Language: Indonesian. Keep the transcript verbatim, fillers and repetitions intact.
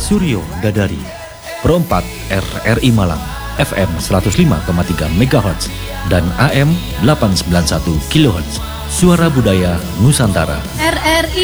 Suryo Dadari. Perempat R R I Malang, F M seratus lima koma tiga megahertz dan A M delapan ratus sembilan puluh satu kilohertz. Suara Budaya Nusantara. R R I